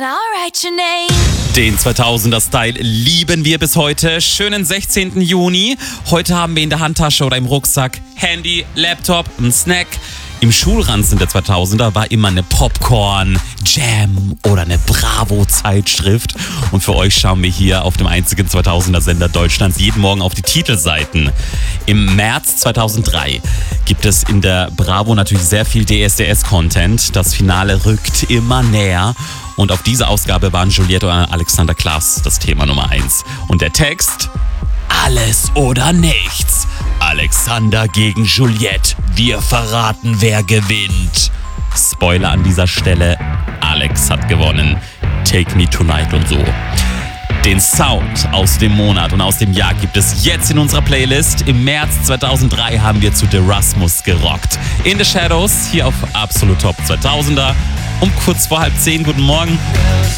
Alright, your name. Den 2000er-Style lieben wir bis heute. Schönen 16. Juni. Heute haben wir in der Handtasche oder im Rucksack Handy, Laptop, einen Snack. Im Schulranzen der 2000er war immer eine Popcorn, Jam oder eine Bravo-Zeitschrift. Und für euch schauen wir hier auf dem einzigen 2000er-Sender Deutschlands jeden Morgen auf die Titelseiten. Im März 2003 gibt es in der Bravo natürlich sehr viel DSDS-Content. Das Finale rückt immer näher. Und auf dieser Ausgabe waren Juliette und Alexander Klaas das Thema Nummer 1. Und der Text? Alles oder nichts. Alexander gegen Juliette. Wir verraten, wer gewinnt. Spoiler an dieser Stelle. Alex hat gewonnen. Take Me Tonight und so. Den Sound aus dem Monat und aus dem Jahr gibt es jetzt in unserer Playlist. Im März 2003 haben wir zu The Rasmus gerockt. In the Shadows, hier auf Absolut Top 2000er. Um kurz vor 9:30. Guten Morgen.